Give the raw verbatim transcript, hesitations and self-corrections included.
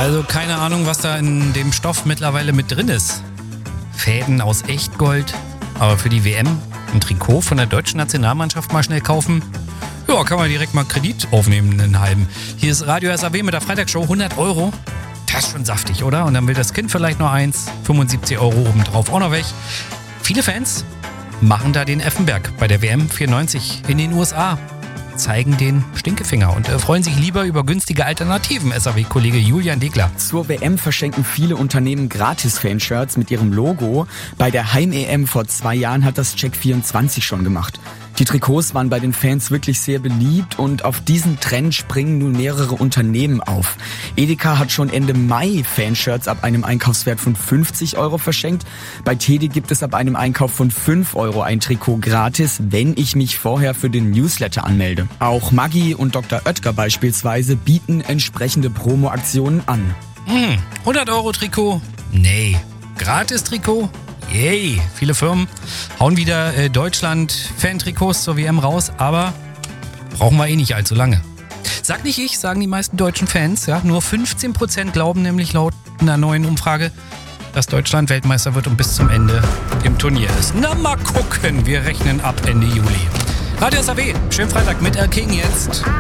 Also keine Ahnung, was da in dem Stoff mittlerweile mit drin ist. Fäden aus Echtgold, aber für die W M ein Trikot von der deutschen Nationalmannschaft mal schnell kaufen. Ja, kann man direkt mal Kredit aufnehmen, einen halben. Hier ist Radio S A W mit der Freitagsshow, hundert Euro. Das ist schon saftig, oder? Und dann will das Kind vielleicht noch eins, fünfundsiebzig Euro obendrauf auch noch weg. Viele Fans machen da den Effenberg bei der W M vierundneunzig in den U S A. Zeigen den Stinkefinger und äh, freuen sich lieber über günstige Alternativen, S A W-Kollege Julian Degler. Zur W M verschenken viele Unternehmen Gratis-Fanshirts mit ihrem Logo. Bei der Heim-E M vor zwei Jahren hat das Check vierundzwanzig schon gemacht. Die Trikots waren bei den Fans wirklich sehr beliebt und auf diesen Trend springen nun mehrere Unternehmen auf. Edeka hat schon Ende Mai Fanshirts ab einem Einkaufswert von fünfzig Euro verschenkt. Bei Teddy gibt es ab einem Einkauf von fünf Euro ein Trikot gratis, wenn ich mich vorher für den Newsletter anmelde. Auch Maggi und Doktor Oetker beispielsweise bieten entsprechende Promo-Aktionen an. Hm, hundert Euro Trikot? Nee. Gratis Trikot? Yay, viele Firmen hauen wieder äh, Deutschland-Fan-Trikots zur W M raus, aber brauchen wir eh nicht allzu lange. Sag nicht ich, sagen die meisten deutschen Fans. Ja, nur fünfzehn Prozent glauben nämlich laut einer neuen Umfrage, dass Deutschland Weltmeister wird und bis zum Ende im Turnier ist. Na, mal gucken, wir rechnen ab Ende Juli. Radio S A W, schönen Freitag mit El King jetzt.